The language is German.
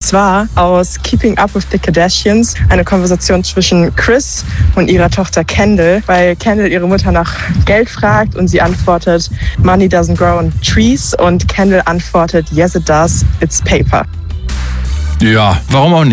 zwar aus Keeping Up with the Kardashians, eine Konversation zwischen Kris und ihrer Tochter Kendall, weil Kendall ihre Mutter nach Geld fragt und sie antwortet, Money doesn't grow on trees, und Kendall antwortet, yes it does, it's paper. Ja, warum auch nicht?